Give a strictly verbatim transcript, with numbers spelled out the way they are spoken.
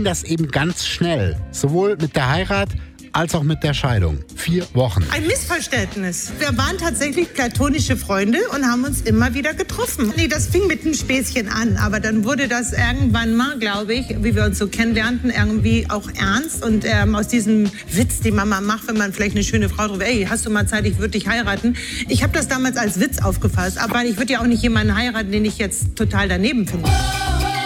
ging das eben ganz schnell. Sowohl mit der Heirat als auch mit der Scheidung. Vier Wochen. Ein Missverständnis. Wir waren tatsächlich platonische Freunde und haben uns immer wieder getroffen. Nee, das fing mit einem Späßchen an, aber dann wurde das irgendwann mal, glaube ich, wie wir uns so kennenlernten, irgendwie auch ernst. Und ähm, aus diesem Witz, den man mal macht, wenn man vielleicht eine schöne Frau ruft, ey, hast du mal Zeit, ich würde dich heiraten. Ich habe das damals als Witz aufgefasst, aber ich würde ja auch nicht jemanden heiraten, den ich jetzt total daneben finde.